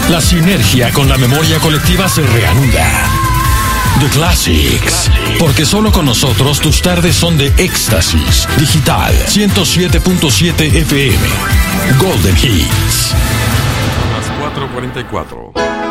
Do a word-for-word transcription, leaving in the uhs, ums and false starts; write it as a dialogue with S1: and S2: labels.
S1: La sinergia con la memoria colectiva se reanuda. The Classics. Porque solo con nosotros tus tardes son de éxtasis. Digital ciento siete punto siete F M. Golden Hits.
S2: Las cuatro cuarenta y cuatro.